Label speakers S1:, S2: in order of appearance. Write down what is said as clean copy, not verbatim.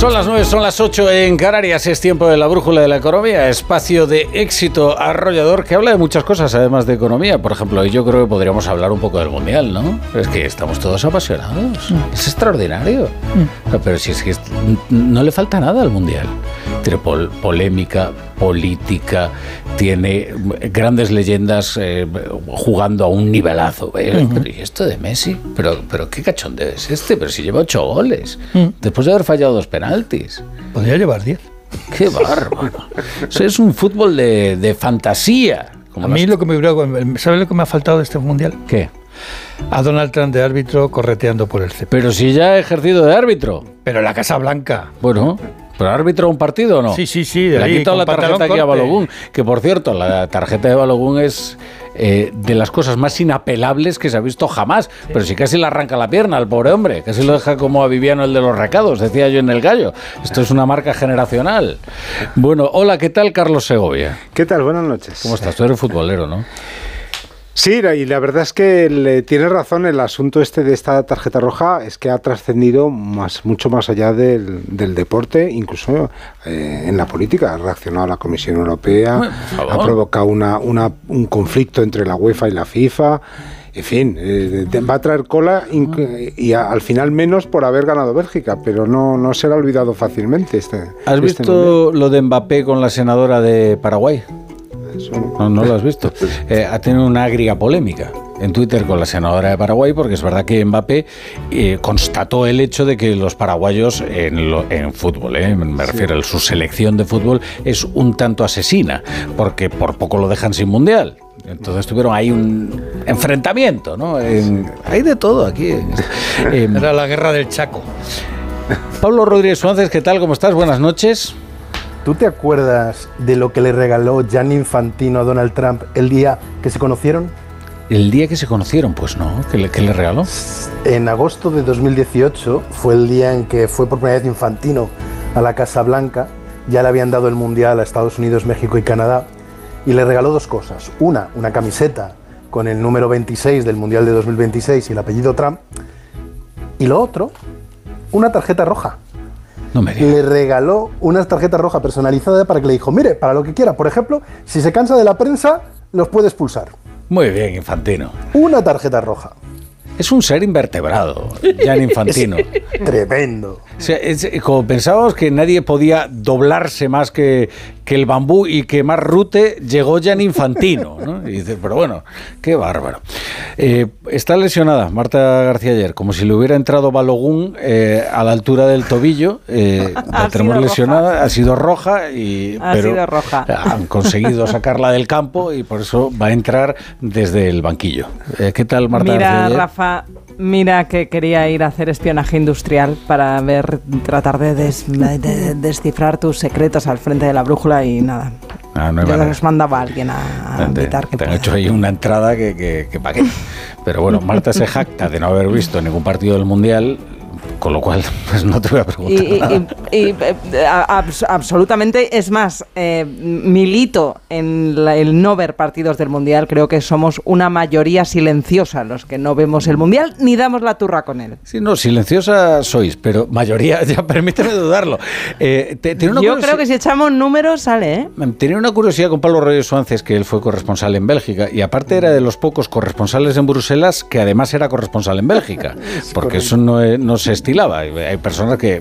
S1: Son las 9, son las 8 en Canarias, es tiempo de la brújula de la economía, espacio de éxito arrollador que habla de muchas cosas, además de economía. Por ejemplo, yo creo que podríamos hablar un poco del Mundial, ¿no? Es que estamos todos apasionados, es extraordinario. Pero si es que no le falta nada al Mundial. Tiene polémica, política, tiene grandes leyendas jugando a un nivelazo. ¿Y esto de Messi? ¿Pero qué cachondeo es este? Pero si lleva 8 goles, después de haber fallado 2 penaltis.
S2: Podría llevar 10.
S1: ¡Qué bárbaro! Eso es un fútbol de fantasía.
S2: A mí lo que ¿sabes lo que me ha faltado de este Mundial?
S1: ¿Qué?
S2: A Donald Trump de árbitro correteando por el césped.
S1: Pero si ya ha ejercido de árbitro.
S2: Pero en la Casa Blanca.
S1: Bueno, ¿pero árbitro un partido o no?
S2: Sí.
S1: Le ha quitado la tarjeta aquí a Balogun. Que por cierto, la tarjeta de Balogun es de las cosas más inapelables que se ha visto jamás. Sí. Pero si casi le arranca la pierna al pobre hombre. Casi lo deja como a Viviano el de los recados, decía yo en El Gallo. Esto es una marca generacional. Bueno, hola, ¿qué tal, Carlos Segovia?
S3: ¿Qué tal? Buenas noches.
S1: ¿Cómo estás? Tú eres futbolero, ¿no?
S3: Sí, y la verdad es que tiene razón, el asunto de esta tarjeta roja es que ha trascendido mucho más allá del deporte, incluso en la política. Ha reaccionado la Comisión Europea, ha provocado un conflicto entre la UEFA y la FIFA. En fin, va a traer cola y al final menos por haber ganado Bélgica, pero no se le ha olvidado fácilmente.
S1: ¿Has visto lo de Mbappé con la senadora de Paraguay? No lo has visto. Ha tenido una agria polémica en Twitter con la senadora de Paraguay, porque es verdad que Mbappé constató el hecho de que los paraguayos en fútbol, me refiero a su selección de fútbol, es un tanto asesina, porque por poco lo dejan sin mundial. Entonces tuvieron ahí un enfrentamiento, ¿no? Hay de todo aquí.
S2: Era la guerra del Chaco.
S1: Pablo Rodríguez Suárez, ¿qué tal? ¿Cómo estás? Buenas noches.
S4: ¿Tú te acuerdas de lo que le regaló Gianni Infantino a Donald Trump el día que se conocieron?
S1: ¿El día que se conocieron? Pues no. ¿Qué le regaló?
S4: En agosto de 2018 fue el día en que fue por primera vez Infantino a la Casa Blanca. Ya le habían dado el Mundial a Estados Unidos, México y Canadá. Y le regaló 2 cosas. Una camiseta con el número 26 del Mundial de 2026 y el apellido Trump. Y lo otro, una tarjeta roja.
S1: No me digas.
S4: Le regaló una tarjeta roja personalizada para que le dijo, mire, para lo que quiera. Por ejemplo, si se cansa de la prensa, los puede expulsar.
S1: Muy bien, Infantino.
S4: Una tarjeta roja.
S1: Es un ser invertebrado, Gianni Infantino.
S4: Tremendo.
S1: O sea, como pensábamos que nadie podía doblarse más que el bambú y que más rute, llegó Gianni Infantino, ¿no? Y dices, pero bueno, qué bárbaro. Está lesionada Marta García ayer, como si le hubiera entrado Balogun a la altura del tobillo. La tenemos lesionada, ha sido roja, pero han conseguido sacarla del campo y por eso va a entrar desde el banquillo. ¿Qué tal, Marta García ayer?
S5: Rafa, mira que quería ir a hacer espionaje industrial para tratar de descifrar tus secretos al frente de la brújula y nada.
S1: No
S5: yo les mandaba a alguien a invitar que
S1: te han hecho ahí una entrada que pa' qué. Pero bueno, Marta se jacta de no haber visto ningún partido del Mundial, con lo cual pues no te voy a preguntar
S5: absolutamente, es más, milito en el no ver partidos del Mundial. Creo que somos una mayoría silenciosa los que no vemos el Mundial ni damos la turra con él.
S1: Sí, no, silenciosa sois, pero mayoría, ya permíteme dudarlo.
S5: Yo creo que si echamos números sale, ¿eh?
S1: Tenía una curiosidad con Pablo Rodríguez Suárez, que él fue corresponsal en Bélgica y aparte era de los pocos corresponsales en Bruselas que además era corresponsal en Bélgica, porque eso no se estilaba. Hay personas que